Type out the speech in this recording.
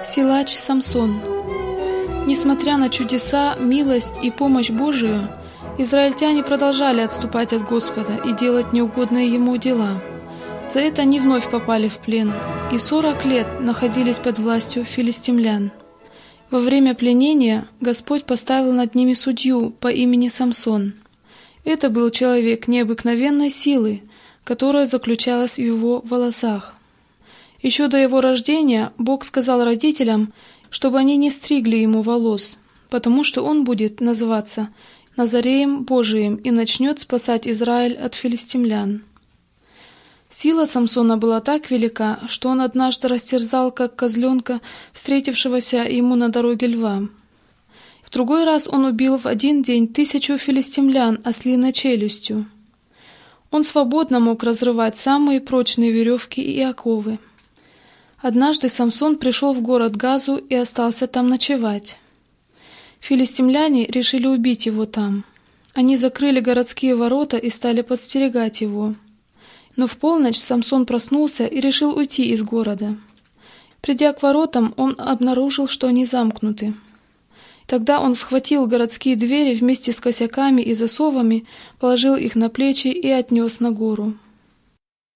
Силач Самсон. Несмотря на чудеса, милость и помощь Божию, израильтяне продолжали отступать от Господа и делать неугодные Ему дела. За это они вновь попали в плен и 40 лет находились под властью филистимлян. Во время пленения Господь поставил над ними судью по имени Самсон. Это был человек необыкновенной силы, которая заключалась в его волосах. Еще до его рождения Бог сказал родителям, чтобы они не стригли ему волос, потому что он будет называться Назареем Божиим и начнет спасать Израиль от филистимлян. Сила Самсона была так велика, что он однажды растерзал, как козленка, встретившегося ему на дороге льва. В другой раз он убил в один день 1000 филистимлян ослиной челюстью. Он свободно мог разрывать самые прочные веревки и оковы. Однажды Самсон пришел в город Газу и остался там ночевать. Филистимляне решили убить его там. Они закрыли городские ворота и стали подстерегать его. Но в полночь Самсон проснулся и решил уйти из города. Придя к воротам, он обнаружил, что они замкнуты. Тогда он схватил городские двери вместе с косяками и засовами, положил их на плечи и отнес на гору.